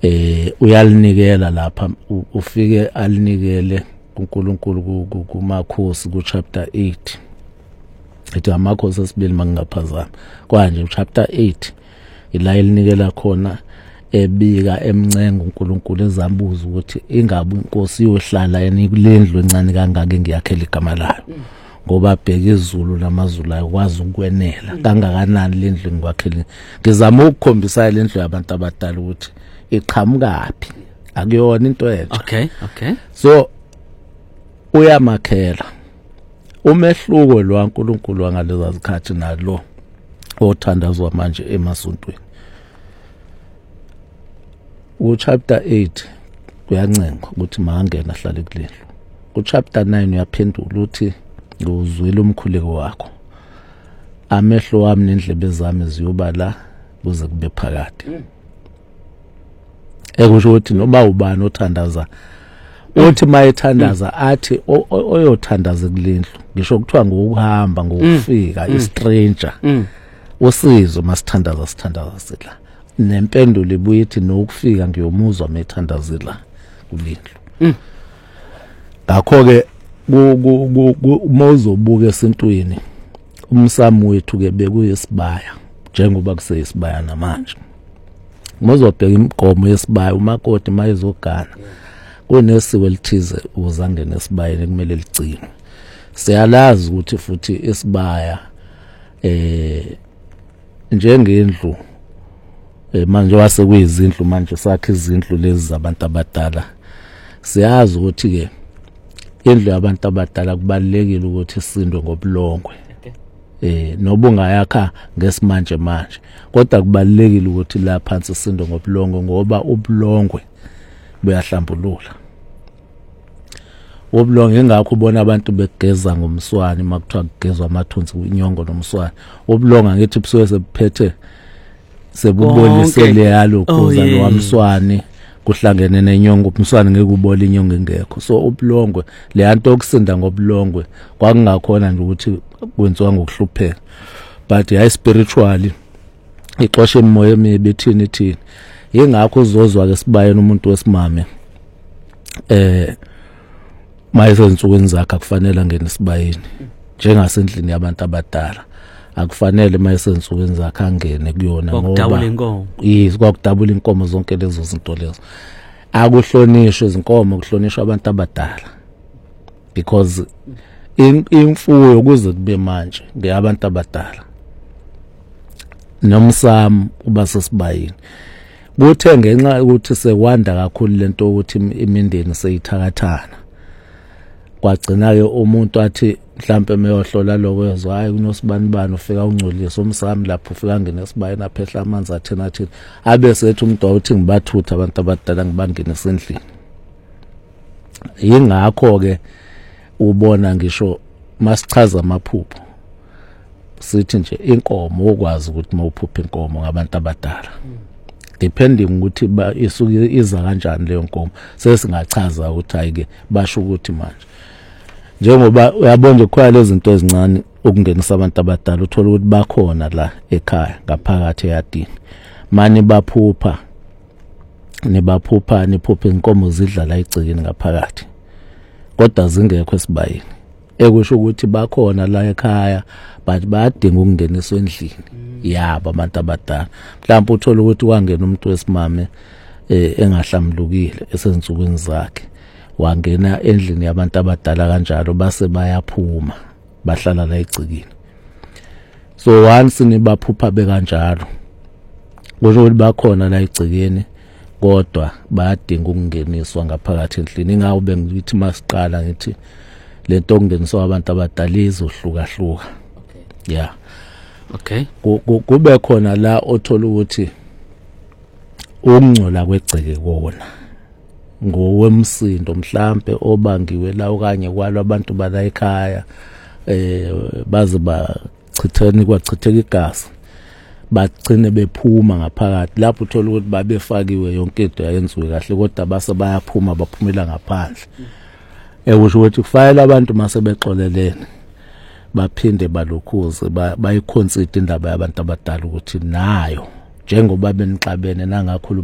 uyalinikela lapha ufike alinikele kuNkulunkulu kuMakhosi ku chapter 8 ethi amakhosi esibili mangingaphazama kwanje chapter 8 ila elinikela khona ebika emncenga uNkulunkulu ezambuza ukuthi ingabe inkosi yohlala yena kulendlu encane kangaka engiyakhela igama layo ngoba bheka izulu namazulu ayikwazi ukwenela kangakanani lendlu ngikwakhela ngizama ukukhombisa lendlu yabantu abadala ukuthi iqhamukaphi akuyona into entsha. Okay. So uyamakhela umehluko lo uNkulunkulu wangaleza zikhathi nalo othandazwa manje emasontweni. Chapter 8 kuyancenga ukuthi mangena ahlale kulendlu. Chapter 9 uyaphendula uthi ngizwile umkhuleko wakho. Amehlo wami nendlebe zami ziyoba la kuze kube phakade. Ekusho ukuthi noma ubani othandaza uthi mayethandaza athi oyothandaza kulendlu ngisho kuthiwa ngokuhamba ngokufika istranger usizo masithandaza sithandazela nempendulo ibuye ithi nokufika ngiyomuzwa methandazela kulendlu. Ngakho ke umozobuka esintweni umsamo wethu ke bekuyisibaya njengoba kuseyisibaya namanje. Mozobheka imigomo yesibaya umakoti mayezogana kunesiko elithize uzangena esibayeni kumele ligcinwe. Siyalazi ukuthi futhi isibaya njengendlu manje wase kuyizindlu manje sakhe izindlu lezi zabantu abadala. Siyazi ukuthi ke indlu yabantu abadala kubalekile ukuthi isindwe ngobulongwe. Nobungayakha ngesimanje manje kodwa kubalekile ukuthi la phansi isindwe ngobulongwe ngoba ubulongwe buyahlambulula. Ubulongwe ingakho ubona abantu begeza ngomswane makuthiwa kugezwa amathunzi kwinyongo nomswane. Ubulongwe ngithi busuke sebuphethe sebubonisele yalokho lo wamswane kuhlangene nenyongo umswane ngeke ubole inyongo engekho. So ubulongwe le nto okusinda ngobulongwe kwakungakhona nje ukuthi kwenziwa ngokuhlupheka but hay spiritually ixoshe emoya emibi ethini ingakho uzozwa ke sibayeni umuntu wesimame mayesensukwini zakhe akufanele angene sibayeni njengasendlini yabantu abadala akufanele mayesensukwini zakhe angene kuyona ngoba kwakudabula inkomo zonke lezo zinto lezo akuhlonishwe izinkomo kuhlonishwa abantu abadala because imfuyo kuze kube manje ngeyabantu abadala nomsamo uba sesibayini kuthe ngenxa ukuthi sekwanda kakhulu lento ukuthi imindeni seyithakathana kwagcina ke umuntu athi mhlambe meyohlola lokwezo hayi kunosibani ufika ungcolisa umsamo lapho ufika ngene esibayeni aphehla amanzi athena abe sethu umuntu awuthi ngibathutha abantu abadala ngibangene esendlini. Yingakho ke ubona ngisho masichaza amaphupho sithi nje inkomo okwazi ukuthi mawuphupha inkomo ngabantu abadala depending ukuthi isuke iza kanjani leyo nkomo sesingachaza ukuthi ayike basho ukuthi manje njengoba uyabona khona lezi zinto ezincane ukungenisa abantu abadala uthola ukuthi bakhona la ekhaya ngaphakathi eyadini mani baphupha niphupha inkomo zidla la igcikini ngaphakathi kodwa zingekho esibayeni ekusho ukuthi bakhona la ekhaya but bayadinga ukungeniswa endlini yabo abantu abadala. Mhlawumbe uthola ukuthi wangena umuntu wesimame engahlamlukile esensukwini zakhe wangena endlini yabantu abadala kanjalo base bayaphuma bahlala la igcikini. So once nibaphupha bekanjalo kusho ukuthi bakhona la igcikini kodwa bayadinga ukungeniswa ngaphakathi endlini. Ingakho bengithi masiqala ngithi lento okungeniswa abantu abadala izohlukahluka. Yeah. Okay. Kube khona la othola ukuthi ukungcola kwegceke kona ngowemsindo mhlambe obangiwe la okanye kwalo abantu bala ekhaya baze bachitheni kwachitheka igazi bagcine bephuma ngaphakathi lapho uthola ukuthi babefakiwe yonke into yayenziwe kahle kodwa base bayaphuma baphumela ngaphandle. Ekusho ukuthi kufanele abantu mase bexolelene baphinde balokhuze bayiconsider indaba yabantu abadala ukuthi nayo njengoba benixabene nangakhuluma